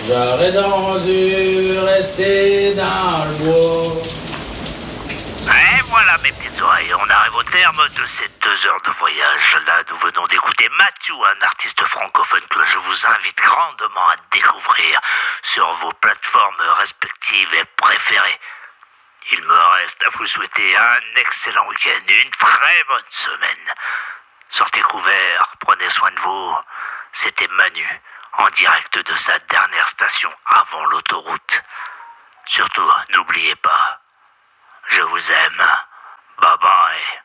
J'aurais donc dû rester dans le bois. Et voilà mes petites oreilles, on arrive au terme de ces 2 heures de voyage. Là, nous venons d'écouter Matthew, un artiste francophone que je vous invite grandement à découvrir sur vos plateformes respectives et préférées. Il me reste à vous souhaiter un excellent week-end, une très bonne semaine. Sortez couverts, prenez soin de vous. C'était Manu, en direct de sa dernière station avant l'autoroute. Surtout, n'oubliez pas, je vous aime. Bye bye.